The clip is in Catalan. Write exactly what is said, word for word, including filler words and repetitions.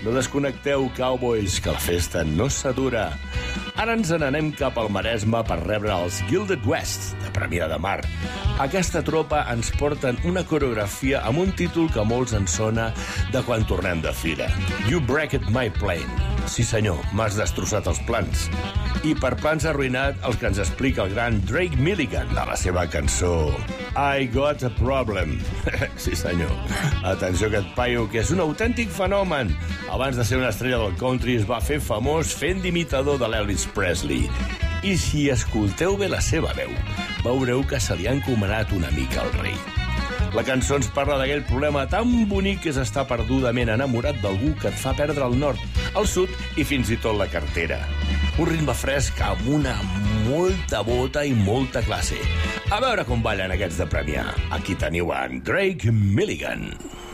No desconnecteu, cowboys, que la festa no s'atura. Ara ens n'anem cap al Maresme per rebre els Gilded West, de Premià de Mar. Aquesta tropa ens porten una coreografia amb un títol que molts ens sona de quan tornem de fira. You Breaked My Plane. Sí senyor, m'has destrossat els plans. I per plans arruïnat, el que ens explica el gran Drake Milligan de la seva cançó I Got a Problem. Sí senyor. Atenció a aquest paio, que és un autèntic fenomen. Abans de ser una estrella del country es va fer famós fent d'imitador de l'Elvis Presley. I si escolteu bé la seva veu, veureu que se li ha encomanat una mica al rei. La cançó ens parla d'aquell problema tan bonic que és estar perdudament enamorat d'algú que et fa perdre el nord, el sud i fins i tot la cartera. Un ritme fresc amb una molta bota i molta classe. A veure com ballen aquests de Premià. Aquí teniu en Drake Milligan.